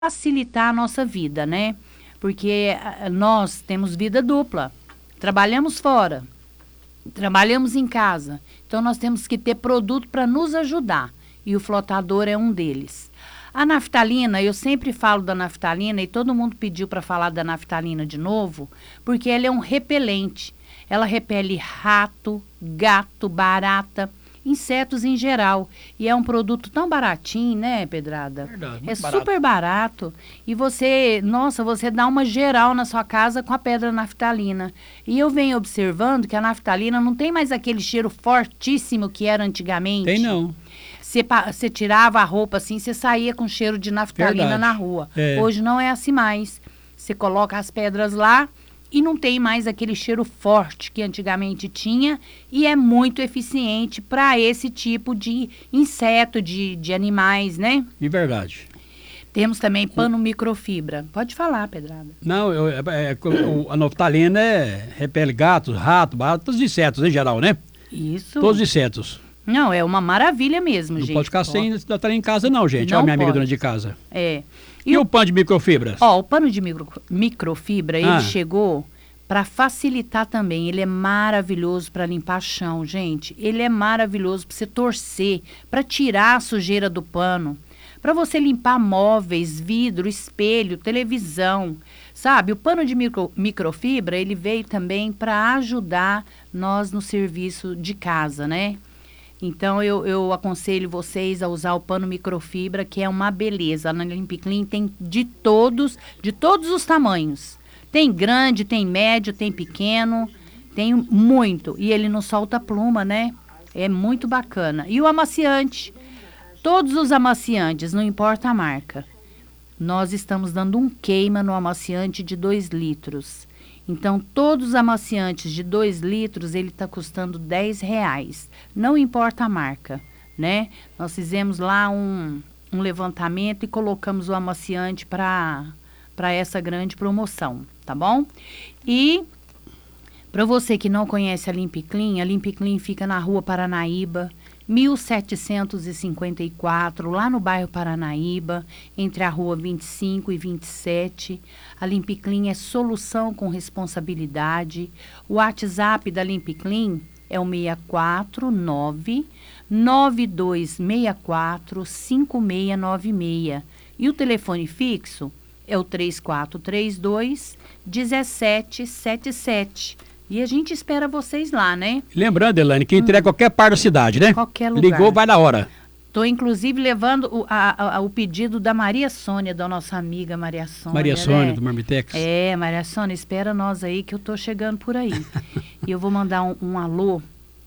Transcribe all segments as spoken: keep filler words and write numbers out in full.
facilitar a nossa vida, né? Porque ah, nós temos vida dupla, trabalhamos fora, trabalhamos em casa, então nós temos que ter produto para nos ajudar, e o flotador é um deles. A naftalina, eu sempre falo da naftalina, e todo mundo pediu para falar da naftalina de novo, porque ela é um repelente, ela repele rato, gato, barata, insetos em geral. E é um produto tão baratinho, né, Pedrada? Verdade, é barato. super barato. E você, nossa, você dá uma geral na sua casa com a pedra naftalina. E eu venho observando que a naftalina não tem mais aquele cheiro fortíssimo que era antigamente. Tem não. Você, pa- você tirava a roupa assim, você saía com cheiro de naftalina Verdade. na rua. É. Hoje não é assim mais. Você coloca as pedras lá e não tem mais aquele cheiro forte que antigamente tinha, e é muito eficiente para esse tipo de inseto, de, de animais, né? De verdade. Temos também pano microfibra. Pode falar, Pedrada. Não, eu, é, é, o- a naftalina é, repele gatos, ratos, baratas, todos os insetos em geral, né? Isso. Todos os insetos. Não, é uma maravilha mesmo, Não gente. pode ficar Ó, sem naftalina em casa não, gente. Ó, Não minha amiga pode. dona de casa. É. E, o pano de microfibras? Ó, o pano de micro- microfibra, Ah. ele chegou para facilitar também. Ele é maravilhoso para limpar chão, gente. Ele é maravilhoso para você torcer, para tirar a sujeira do pano, para você limpar móveis, vidro, espelho, televisão. Sabe, o pano de micro- microfibra, ele veio também para ajudar nós no serviço de casa, né? Então, eu, eu aconselho vocês a usar o pano microfibra, que é uma beleza. Na Limp Clean tem de todos, de todos os tamanhos. Tem grande, tem médio, tem pequeno, tem muito. E ele não solta pluma, né? É muito bacana. E o amaciante, todos os amaciantes, não importa a marca. Nós estamos dando um queima no amaciante de dois litros. Então, todos os amaciantes de dois litros, ele está custando dez reais. Não importa a marca, né? Nós fizemos lá um, um levantamento e colocamos o amaciante para para essa grande promoção, tá bom? E para você que não conhece a Limp Clean, a Limp Clean fica na rua Paranaíba, mil setecentos e cinquenta e quatro, lá no bairro Paranaíba, entre a rua vinte e cinco e vinte e sete. A Limp Clean é solução com responsabilidade. O WhatsApp da Limp Clean é o seis quatro nove, nove dois seis quatro, cinco seis nove seis. E o telefone fixo é o três quatro três dois, um sete sete sete. E a gente espera vocês lá, né? Lembrando, Elaine, que entrega qualquer parte da cidade, né? Qualquer lugar. Ligou, vai na hora. Estou, inclusive, levando o, a- a- o pedido da Maria Sônia, da nossa amiga Maria Sônia. Maria Sônia, né? do Marmitex. É, Maria Sônia, espera nós aí que eu tô chegando por aí. E eu vou mandar um, um alô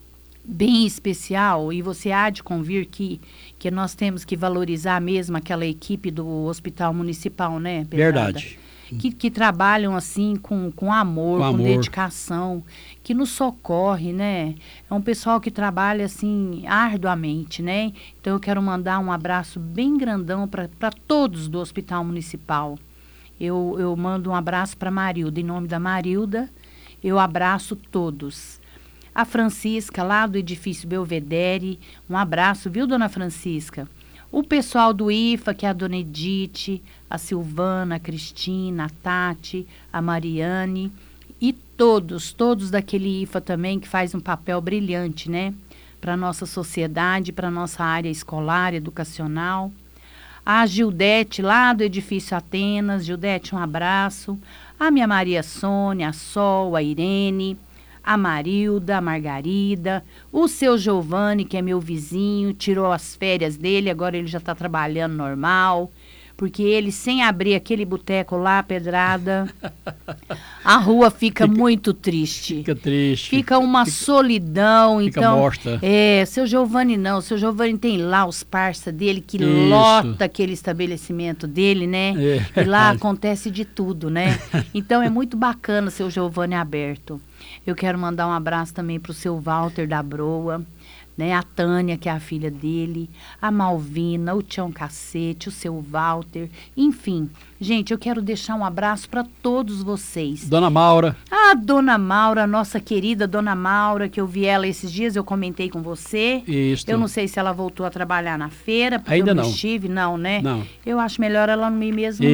bem especial, e você há de convir que, que nós temos que valorizar mesmo aquela equipe do Hospital Municipal, né, Pedrada? Verdade. Que, que trabalham assim com, com amor, Com com, amor. dedicação, que nos socorre, né? É um pessoal que trabalha assim arduamente, né? Então eu quero mandar um abraço bem grandão para todos do Hospital Municipal. Eu, eu mando um abraço para Marilda, em nome da Marilda, eu abraço todos. A Francisca, lá do edifício Belvedere, um abraço, viu, dona Francisca? O pessoal do I F A, que é a dona Edith, a Silvana, a Cristina, a Tati, a Mariane, e todos, todos daquele I F A também, que faz um papel brilhante, né? Para a nossa sociedade, para a nossa área escolar, educacional. A Gildete, lá do edifício Atenas. Gildete, um abraço. A minha Maria Sônia, a Sol, a Irene, a Marilda, a Margarida, o seu Giovanni, que é meu vizinho, tirou as férias dele, agora ele já está trabalhando normal, porque ele, sem abrir aquele boteco lá, Pedrada, a rua fica, Fica- muito triste. Fica triste. Fica uma solidão, fica então... morta. É, seu Giovanni não, seu Giovanni tem lá os parça dele que Isso. lota aquele estabelecimento dele, né? É, e lá verdade. acontece de tudo, né? Então é muito bacana seu Giovanni aberto. Eu quero mandar um abraço também pro seu Walter da Broa, né? A Tânia, que é a filha dele, a Malvina, o Tião Cacete, o seu Walter, enfim. Gente, eu quero deixar um abraço para todos vocês. Dona Maura. A Dona Maura, nossa querida Dona Maura, que eu vi ela esses dias, eu comentei com você. Isso. Eu não sei se ela voltou a trabalhar na feira, porque Ainda eu não não. estive, não, né? Não. Eu acho melhor ela não ir mesmo.